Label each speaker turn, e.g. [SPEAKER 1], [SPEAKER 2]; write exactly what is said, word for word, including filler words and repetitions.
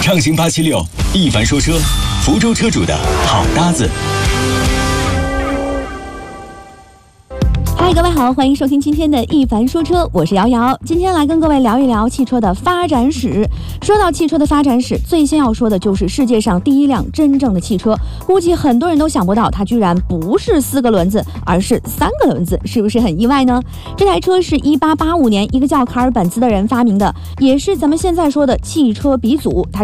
[SPEAKER 1] 畅行八七六，一凡说车，福州车主的好搭子。
[SPEAKER 2] 嗨，各位好，欢迎收听今天的一凡说车，我是瑶瑶。今天来跟各位聊一聊汽车的发展史。说到汽车的发展史，最先要说的就是世界上第一辆真正的汽车。估计很多人都想不到，它居然不是四个轮子，而是三个轮子，是不是很意外呢？这台车是一八八五年一个叫卡尔本兹的人发明的，也是咱们现在说的汽车鼻祖。它